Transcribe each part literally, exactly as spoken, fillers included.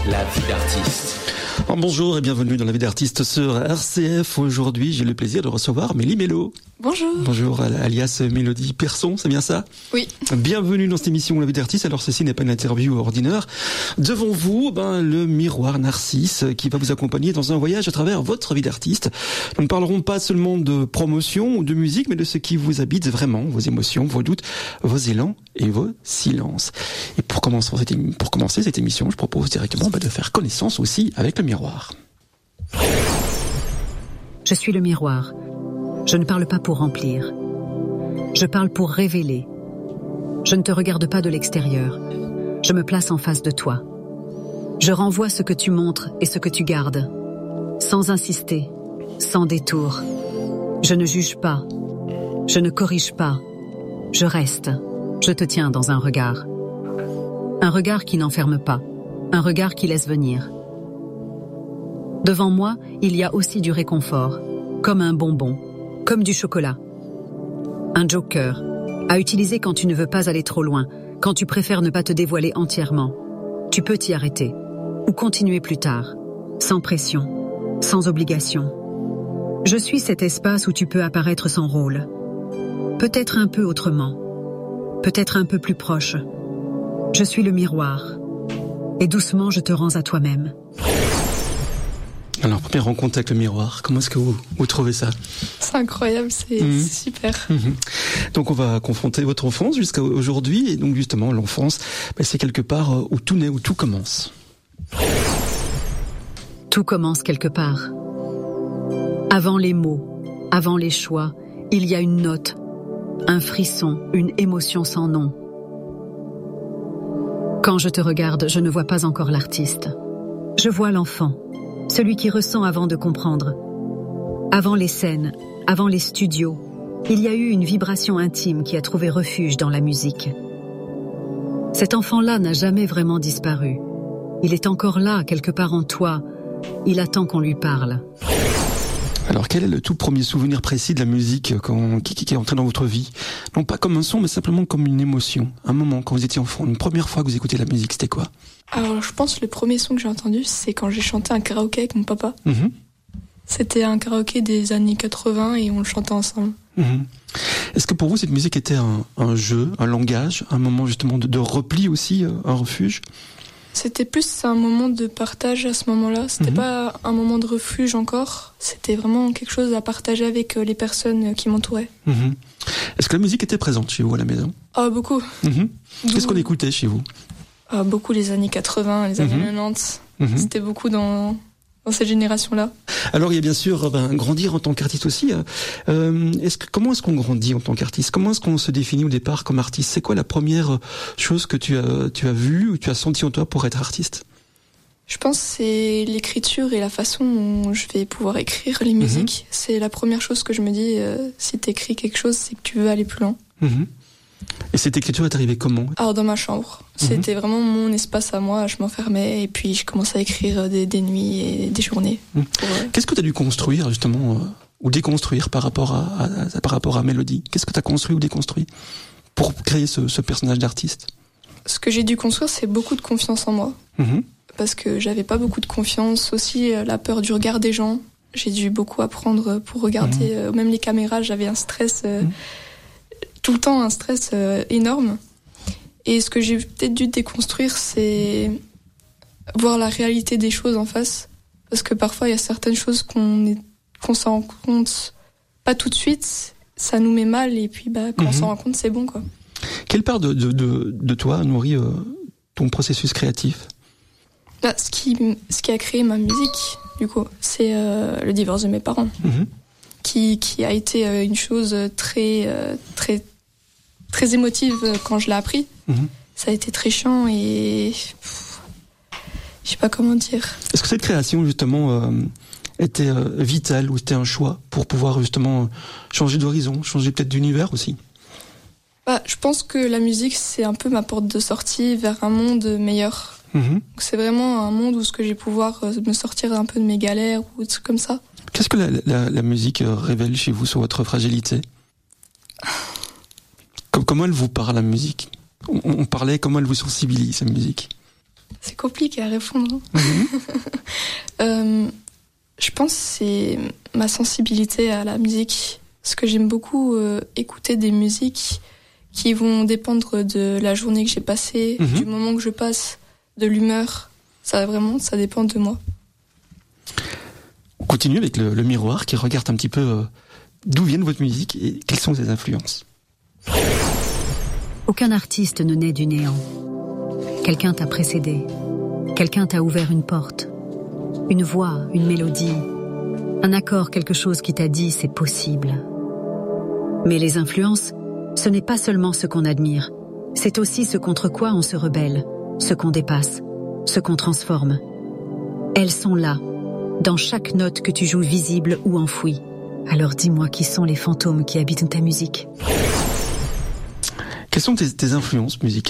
La vie d'artiste. Oh, bonjour et bienvenue dans La vie d'artiste sur R C F. Aujourd'hui, j'ai le plaisir de recevoir Mélie Mélo. Bonjour. Bonjour, alias Mélodie Persson, c'est bien ça? Oui. Bienvenue dans cette émission La vie d'artiste. Alors ceci n'est pas une interview ordinaire. Devant vous, ben, le miroir Narcisse qui va vous accompagner dans un voyage à travers votre vie d'artiste. Nous ne parlerons pas seulement de promotion ou de musique, mais de ce qui vous habite vraiment, vos émotions, vos doutes, vos élans et vos silences. Et pour commencer cette, émi- pour commencer cette émission, je propose directement ben, de faire connaissance aussi avec le miroir. Je suis le miroir. Je ne parle pas pour remplir. Je parle pour révéler. Je ne te regarde pas de l'extérieur. Je me place en face de toi. Je renvoie ce que tu montres et ce que tu gardes. Sans insister, sans détour. Je ne juge pas. Je ne corrige pas. Je reste. Je te tiens dans un regard. Un regard qui n'enferme pas. Un regard qui laisse venir. Devant moi, il y a aussi du réconfort, comme un bonbon, comme du chocolat. Un joker, à utiliser quand tu ne veux pas aller trop loin, quand tu préfères ne pas te dévoiler entièrement. Tu peux t'y arrêter, ou continuer plus tard, sans pression, sans obligation. Je suis cet espace où tu peux apparaître sans rôle. Peut-être un peu autrement, peut-être un peu plus proche. Je suis le miroir, et doucement je te rends à toi-même. Alors, première rencontre avec le miroir, comment est-ce que vous, vous trouvez ça? C'est incroyable, c'est, Mmh. c'est super. Mmh. Donc on va confronter votre enfance jusqu'à aujourd'hui, et donc justement l'enfance, ben, c'est quelque part où tout naît, où tout commence. Tout commence quelque part. Avant les mots, avant les choix, il y a une note, un frisson, une émotion sans nom. Quand je te regarde, je ne vois pas encore l'artiste. Je vois l'enfant, celui qui ressent avant de comprendre. Avant les scènes, avant les studios, il y a eu une vibration intime qui a trouvé refuge dans la musique. Cet enfant-là n'a jamais vraiment disparu. Il est encore là, quelque part en toi. Il attend qu'on lui parle. Alors quel est le tout premier souvenir précis de la musique quand, qui, qui est entré dans votre vie? Non pas comme un son, mais simplement comme une émotion. Un moment, quand vous étiez enfant, une première fois que vous écoutez la musique, c'était quoi? Alors, je pense que le premier son que j'ai entendu, c'est quand j'ai chanté un karaoké avec mon papa. Mmh. C'était un karaoké des années quatre-vingts et on le chantait ensemble. Mmh. Est-ce que pour vous, cette musique était un, un jeu, un langage, un moment justement de, de repli aussi, un refuge? C'était plus un moment de partage à ce moment-là. C'était Mmh. pas un moment de refuge encore. C'était vraiment quelque chose à partager avec les personnes qui m'entouraient. Mmh. Est-ce que la musique était présente chez vous à la maison? Ah, beaucoup. Mmh. Qu'est-ce D'où- qu'on écoutait chez vous? Ah, beaucoup les années quatre-vingts, les années Mhm. quatre-vingt-dix. Mmh. C'était beaucoup dans, dans cette génération-là. Alors il y a bien sûr ben, grandir en tant qu'artiste aussi. Euh, est-ce que, comment est-ce qu'on grandit en tant qu'artiste? Comment est-ce qu'on se définit au départ comme artiste? C'est quoi la première chose que tu as, tu as vue ou tu as senti en toi pour être artiste? Je pense que c'est l'écriture et la façon dont je vais pouvoir écrire les musiques. C'est la première chose que je me dis, euh, si t'écris quelque chose, c'est que tu veux aller plus loin. Mmh. Et cette écriture est arrivée comment? Alors dans ma chambre, c'était vraiment mon espace à moi, je m'enfermais et puis je commençais à écrire des, des nuits et des journées. Mmh. Pour, euh, Qu'est-ce que tu as dû construire justement, euh, ou déconstruire par rapport à, à, à- par rapport à Mélodie? Qu'est-ce que tu as construit ou déconstruit pour créer ce, ce personnage d'artiste? Ce que j'ai dû construire, c'est beaucoup de confiance en moi. Mmh. Parce que j'avais pas beaucoup de confiance, aussi euh, la peur du regard des gens. J'ai dû beaucoup apprendre pour regarder, euh, même les caméras, j'avais un stress, euh, Mhm. tout le temps un stress euh, énorme. Et ce que j'ai peut-être dû déconstruire, c'est voir la réalité des choses en face. Parce que parfois, il y a certaines choses qu'on est, qu'on s'en rend compte pas tout de suite, ça nous met mal, et puis bah, quand Mhm. on s'en rend compte, c'est bon, quoi. Quelle part de, de, de, de toi nourrit euh, ton processus créatif? Là, ce qui, ce qui a créé ma musique, du coup, c'est euh, le divorce de mes parents. Mmh. Qui, qui a été euh, une chose très, euh, très, très émotive euh, quand je l'ai appris. Mmh. Ça a été très chiant et pff, je sais pas comment dire. Est-ce que cette création justement euh, était euh, vitale ou c'était un choix pour pouvoir justement changer d'horizon, changer peut-être d'univers aussi? Bah, je pense que la musique, c'est un peu ma porte de sortie vers un monde meilleur. Mmh. Donc, c'est vraiment un monde où ce que je vais pouvoir euh, me sortir un peu de mes galères ou des trucs comme ça. Qu'est-ce que la, la, la musique révèle chez vous sur votre fragilité? Comment elle vous parle, la musique? on, on parlait, comment elle vous sensibilise, la musique? C'est compliqué à répondre. Mm-hmm. euh, je pense que c'est ma sensibilité à la musique. Parce que j'aime beaucoup euh, écouter des musiques qui vont dépendre de la journée que j'ai passée, mm-hmm. du moment que je passe, de l'humeur. Ça vraiment, ça dépend de moi. On continue avec le, le miroir qui regarde un petit peu euh, d'où viennent votre musique et quelles sont ses influences. Aucun artiste ne naît du néant. Quelqu'un t'a précédé. Quelqu'un t'a ouvert une porte. Une voix, une mélodie. Un accord, quelque chose qui t'a dit c'est possible. Mais les influences, ce n'est pas seulement ce qu'on admire. C'est aussi ce contre quoi on se rebelle, ce qu'on dépasse, ce qu'on transforme. Elles sont là, dans chaque note que tu joues visible ou enfouie. Alors dis-moi qui sont les fantômes qui habitent ta musique. Quelles sont tes, tes influences musicales ?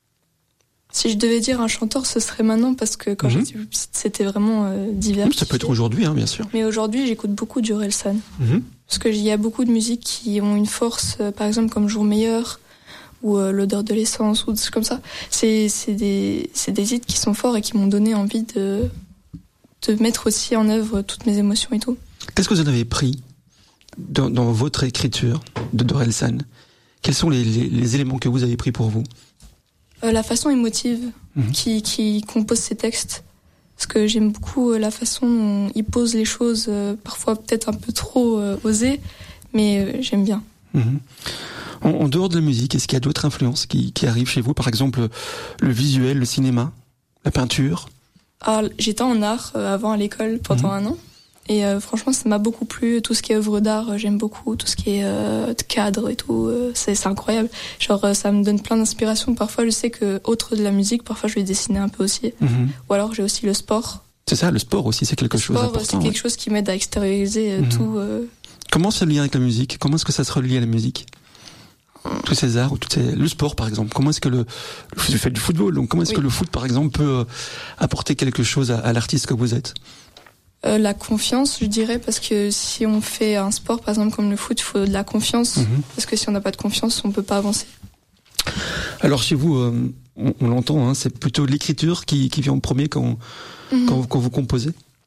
Si je devais dire un chanteur, ce serait Manon, parce que quand mmh. j'étais plus petite, c'était vraiment euh, divers. Ça peut être aujourd'hui, hein, bien sûr. Mais aujourd'hui, j'écoute beaucoup du Orelsan. Mmh. Parce qu'il y a beaucoup de musiques qui ont une force, euh, par exemple comme Jour meilleur, ou euh, L'odeur de l'essence, ou des trucs comme ça. C'est, c'est, des, c'est des hits qui sont forts et qui m'ont donné envie de, de mettre aussi en œuvre toutes mes émotions et tout. Qu'est-ce que vous en avez pris dans, dans votre écriture de d'Orelsan ? Quels sont les, les, les éléments que vous avez pris pour vous ? Euh, la façon émotive mmh. qui, qui compose ses textes. Parce que j'aime beaucoup euh, la façon dont il pose les choses, euh, parfois peut-être un peu trop euh, osées, mais euh, j'aime bien. Mmh. En, en dehors de la musique, est-ce qu'il y a d'autres influences qui, qui arrivent chez vous ? Par exemple, le visuel, le cinéma, la peinture ? Ah, j'étais en art euh, avant à l'école pendant mmh. un an. Et euh, franchement, ça m'a beaucoup plu. Tout ce qui est œuvre d'art, euh, j'aime beaucoup. Tout ce qui est euh, cadre et tout, euh, c'est, c'est incroyable. Genre, euh, ça me donne plein d'inspiration. Parfois, je sais que, autre de la musique, parfois, je vais dessiner un peu aussi. Mm-hmm. Ou alors, j'ai aussi le sport. C'est ça, le sport aussi, c'est quelque le chose d'important. Le sport, c'est quelque ouais. chose qui m'aide à extérioriser euh, mm-hmm. tout. Euh... Comment c'est lié avec la musique ? Comment est-ce que ça se relie à la musique ? Tous ces arts, ou tous ces... le sport par exemple. Comment est-ce que le, je fais du football, donc comment est-ce oui. que le foot par exemple peut euh, apporter quelque chose à, à l'artiste que vous êtes ? Euh, la confiance, je dirais, parce que si on fait un sport, par exemple comme le foot, il faut de la confiance, mmh. parce que si on n'a pas de confiance, on peut pas avancer. Alors chez vous, euh, on, on l'entend, hein, c'est plutôt l'écriture qui, qui vient en premier quand, mmh. quand, quand vous composez.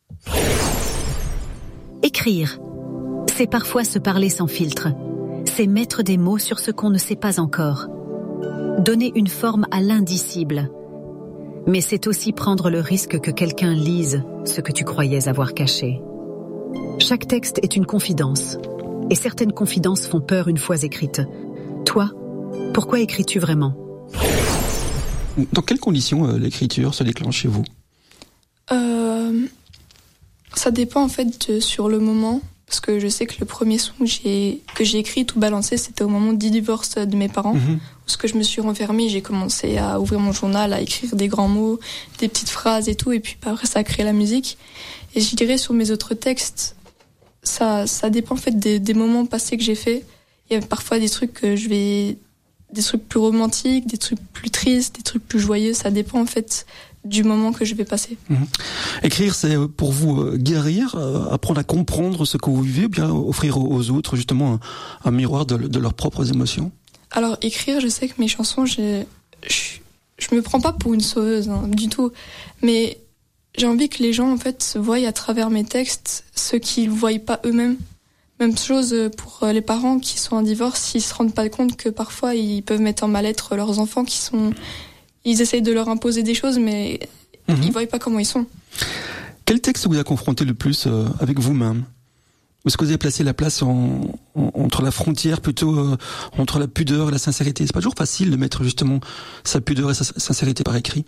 Écrire, c'est parfois se parler sans filtre. C'est mettre des mots sur ce qu'on ne sait pas encore. Donner une forme à l'indicible. Mais c'est aussi prendre le risque que quelqu'un lise ce que tu croyais avoir caché. Chaque texte est une confidence, et certaines confidences font peur une fois écrites. Toi, pourquoi écris-tu vraiment ? Dans quelles conditions euh, l'écriture se déclenche chez vous ? euh, Ça dépend en fait de, sur le moment, parce que je sais que le premier son que j'ai, que j'ai écrit, tout balancé, c'était au moment du divorce de mes parents. Mmh. Parce que je me suis renfermée, j'ai commencé à ouvrir mon journal, à écrire des grands mots, des petites phrases et tout, et puis après ça a créé la musique. Et je dirais sur mes autres textes, ça, ça dépend en fait des, des moments passés que j'ai faits. Il y a parfois des trucs que je vais, des trucs plus romantiques, des trucs plus tristes, des trucs plus joyeux, ça dépend en fait du moment que je vais passer. Mmh. Écrire, c'est pour vous euh, guérir, euh, apprendre à comprendre ce que vous vivez, ou bien offrir aux autres justement un, un miroir de, de leurs propres émotions ? Alors, écrire, je sais que mes chansons, j'ai, je, je me prends pas pour une sauveuse, hein, du tout. Mais j'ai envie que les gens, en fait, voient à travers mes textes ce qu'ils voient pas eux-mêmes. Même chose pour les parents qui sont en divorce, ils se rendent pas compte que parfois ils peuvent mettre en mal-être leurs enfants qui sont, ils essayent de leur imposer des choses, mais mmh. ils voient pas comment ils sont. Quel texte vous a confronté le plus euh, avec vous-même ? Est-ce que vous avez placé la place en, en, entre la frontière plutôt euh, entre la pudeur et la sincérité ? C'est pas toujours facile de mettre justement sa pudeur et sa sincérité par écrit.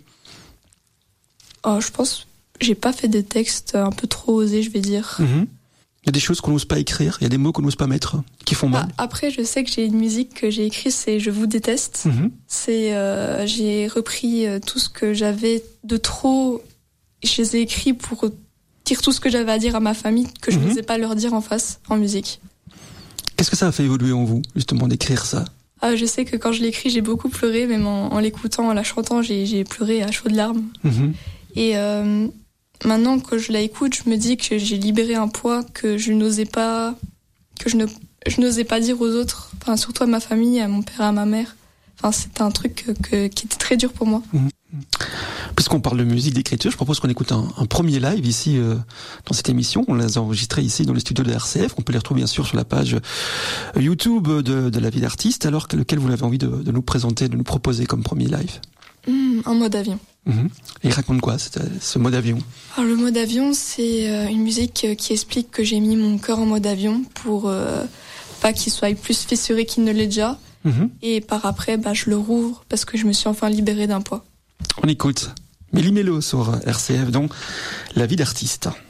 Oh, je pense, j'ai pas fait des textes un peu trop osés, je vais dire. Mmh. Il y a des choses qu'on n'ose pas écrire, il y a des mots qu'on n'ose pas mettre, qui font mal. Ah, après, je sais que j'ai une musique que j'ai écrite, c'est Je vous déteste. Mmh. C'est, euh, j'ai repris tout ce que j'avais de trop. Je les ai écrits pour dire tout ce que j'avais à dire à ma famille, que je mmh. n'osais pas leur dire en face, en musique. Qu'est-ce que ça a fait évoluer en vous, justement, d'écrire ça ? Ah, je sais que quand je l'ai écrit, j'ai beaucoup pleuré, même en, en l'écoutant, en la chantant, j'ai, j'ai pleuré à chaudes larmes. Mmh. Et euh, maintenant que je la écoute, je me dis que j'ai libéré un poids que je n'osais pas, que je, ne, je n'osais pas dire aux autres, enfin, surtout à ma famille, à mon père et à ma mère. Enfin, c'était un truc que, que, qui était très dur pour moi. Mmh. Parce Puisqu'on parle de musique, d'écriture, je propose qu'on écoute un, un premier live ici euh, dans cette émission. On l'a enregistré ici dans les studios de R C F. On peut les retrouver bien sûr sur la page YouTube de, de La Vie d'Artiste. Alors lequel vous avez envie de, de nous présenter, de nous proposer comme premier live? Mmh, un mode avion. Mmh. Et il raconte quoi, ce, ce mode avion? Alors, le mode avion, c'est euh, une musique qui explique que j'ai mis mon cœur en mode avion pour euh, pas qu'il soit plus fissuré qu'il ne l'est déjà. Mmh. Et par après, bah, je le rouvre parce que je me suis enfin libérée d'un poids. On écoute Mélie Mélo sur R C F, donc La Vie d'Artiste.